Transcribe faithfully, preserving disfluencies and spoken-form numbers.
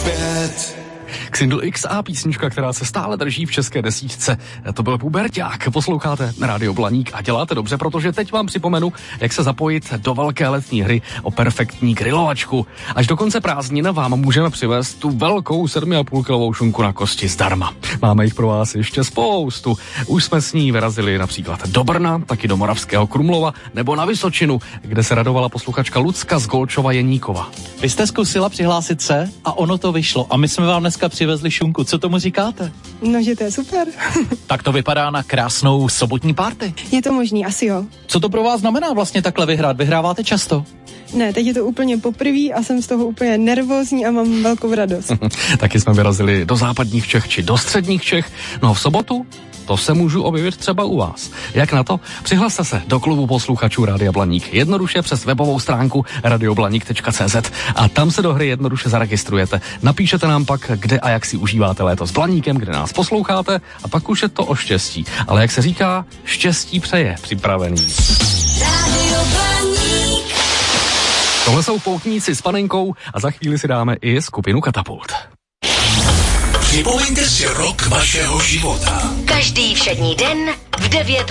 zpět. Xindl X a písnička, která se stále drží v české desítce. To byl Puberťák. Posloucháte Rádio Blaník a děláte dobře, protože teď vám připomenu, jak se zapojit do velké letní hry o perfektní grilovačku. Až do konce prázdnin vám můžeme přivést tu velkou sedm a půl kilovou šunku na kosti zdarma. Máme jich pro vás ještě spoustu. Už jsme s ní vyrazili například do Brna, taky do Moravského Krumlova nebo na Vysočinu, kde se radovala posluchačka Lucka z Golčova Jeníkova. Vy jste zkusila přihlásit se a ono to vyšlo. A my jsme vám dneska přivezli šunku. Co tomu říkáte? No, že to je super. Tak to vypadá na krásnou sobotní party. Je to možný, asi jo. Co to pro vás znamená vlastně takhle vyhrát? Vyhráváte často? Ne, teď je to úplně poprvé a jsem z toho úplně nervózní a mám velkou radost. Taky jsme vyrazili do západních Čech či do středních Čech. No a v sobotu to se můžu objevit třeba u vás. Jak na to? Přihlaste se do klubu posluchačů Rádia Blaník jednoduše přes webovou stránku radioblaník tečka cé zet a tam se do hry jednoduše zaregistrujete. Napíšete nám pak, kde a jak si užíváte léto s Blaníkem, kde nás posloucháte a pak už je to o štěstí. Ale jak se říká, štěstí přeje připravený. Tohle jsou poutníci s panenkou a za chvíli si dáme i skupinu Katapult. Připomeňte si rok vašeho života. Každý všední den v devět